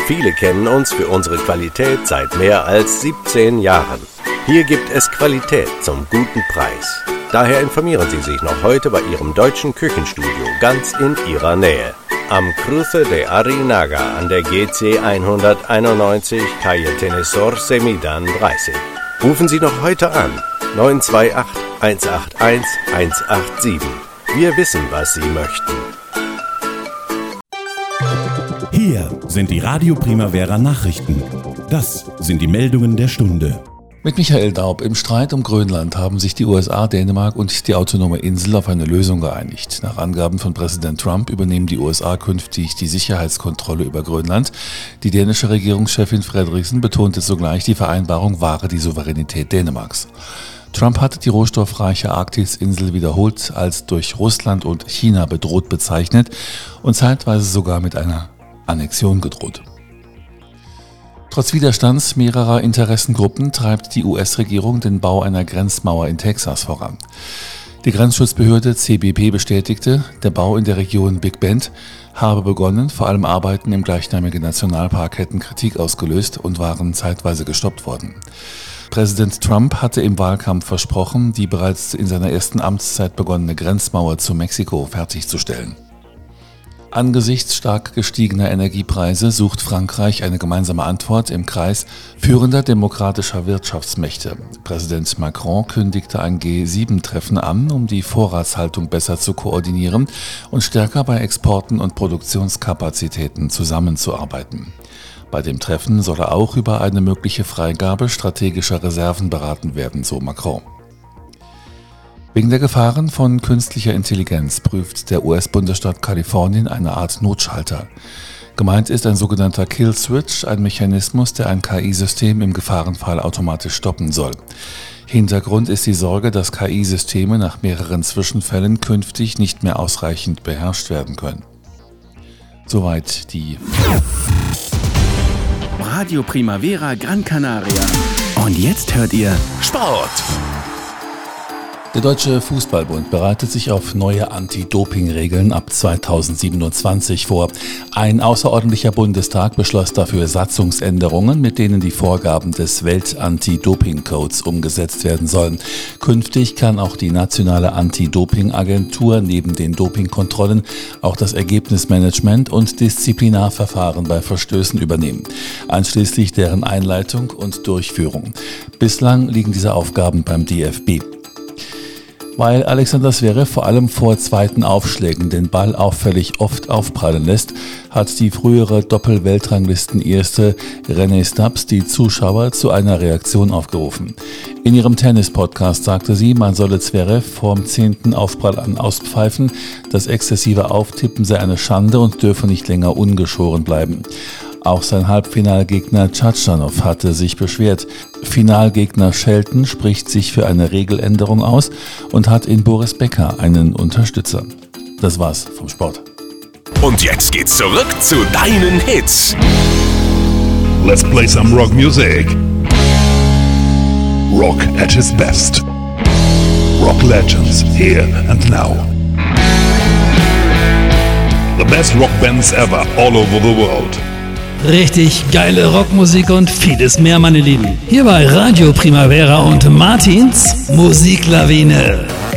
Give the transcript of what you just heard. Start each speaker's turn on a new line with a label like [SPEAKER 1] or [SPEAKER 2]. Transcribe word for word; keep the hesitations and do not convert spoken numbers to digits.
[SPEAKER 1] Viele kennen uns für unsere Qualität seit mehr als siebzehn Jahren. Hier gibt es Qualität zum guten Preis. Daher informieren Sie sich noch heute bei Ihrem deutschen Küchenstudio ganz in Ihrer Nähe. Am Cruce de Arinaga an der G C hunderteinundneunzig, Calle Tenesor Semidan dreißig. Rufen Sie noch heute an, neun zwei acht, eins acht eins, eins acht sieben. Wir wissen, was Sie möchten.
[SPEAKER 2] Hier sind die Radio Primavera Nachrichten. Das sind die Meldungen der Stunde.
[SPEAKER 3] Mit Michael Daub. Im Streit um Grönland haben sich die U S A, Dänemark und die autonome Insel auf eine Lösung geeinigt. Nach Angaben von Präsident Trump übernehmen die U S A künftig die Sicherheitskontrolle über Grönland. Die dänische Regierungschefin Frederiksen betonte zugleich, die Vereinbarung wahre die Souveränität Dänemarks. Trump hat die rohstoffreiche Arktisinsel wiederholt als durch Russland und China bedroht bezeichnet und zeitweise sogar mit einer Annexion gedroht. Trotz Widerstands mehrerer Interessengruppen treibt die U S-Regierung den Bau einer Grenzmauer in Texas voran. Die Grenzschutzbehörde C B P bestätigte, der Bau in der Region Big Bend habe begonnen, vor allem Arbeiten im gleichnamigen Nationalpark hätten Kritik ausgelöst und waren zeitweise gestoppt worden. Präsident Trump hatte im Wahlkampf versprochen, die bereits in seiner ersten Amtszeit begonnene Grenzmauer zu Mexiko fertigzustellen. Angesichts stark gestiegener Energiepreise sucht Frankreich eine gemeinsame Antwort im Kreis führender demokratischer Wirtschaftsmächte. Präsident Macron kündigte ein G sieben Treffen an, um die Vorratshaltung besser zu koordinieren und stärker bei Exporten und Produktionskapazitäten zusammenzuarbeiten. Bei dem Treffen soll auch über eine mögliche Freigabe strategischer Reserven beraten werden, so Macron. Wegen der Gefahren von künstlicher Intelligenz prüft der U S-Bundesstaat Kalifornien eine Art Notschalter. Gemeint ist ein sogenannter Kill-Switch, ein Mechanismus, der ein K I-System im Gefahrenfall automatisch stoppen soll. Hintergrund ist die Sorge, dass K I-Systeme nach mehreren Zwischenfällen künftig nicht mehr ausreichend beherrscht werden können. Soweit die
[SPEAKER 4] Radio Primavera Gran Canaria. Und jetzt hört ihr Sport.
[SPEAKER 3] Der Deutsche Fußballbund bereitet sich auf neue Anti-Doping-Regeln ab zweitausendsiebenundzwanzig vor. Ein außerordentlicher Bundestag beschloss dafür Satzungsänderungen, mit denen die Vorgaben des Welt-Anti-Doping-Codes umgesetzt werden sollen. Künftig kann auch die nationale Anti-Doping-Agentur neben den Dopingkontrollen auch das Ergebnismanagement und Disziplinarverfahren bei Verstößen übernehmen, einschließlich deren Einleitung und Durchführung. Bislang liegen diese Aufgaben beim D F B. Weil Alexander Zverev vor allem vor zweiten Aufschlägen den Ball auffällig oft aufprallen lässt, hat die frühere Doppel-Weltranglisten-Erste Rennae Stubbs die Zuschauer zu einer Reaktion aufgerufen. In ihrem Tennis-Podcast sagte sie, man solle Zverev vorm zehnten Aufprall an auspfeifen, das exzessive Auftippen sei eine Schande und dürfe nicht länger ungeschoren bleiben. Auch sein Halbfinalgegner Tschatschanow hatte sich beschwert. Finalgegner Shelton spricht sich für eine Regeländerung aus und hat in Boris Becker einen Unterstützer. Das war's vom Sport.
[SPEAKER 5] Und jetzt geht's zurück zu deinen Hits.
[SPEAKER 6] Let's play some rock music. Rock at his best. Rock legends here and now. The best rock bands ever all over the world.
[SPEAKER 7] Richtig geile Rockmusik und vieles mehr, meine Lieben. Hier bei Radio Primavera und Martins Musiklawine.